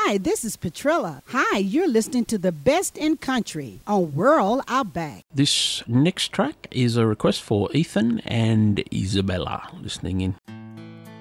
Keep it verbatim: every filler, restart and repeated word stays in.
Hi, this is Petrilla. Hi, you're listening to the best in country on World Outback. This next track is a request for Ethan and Isabella listening in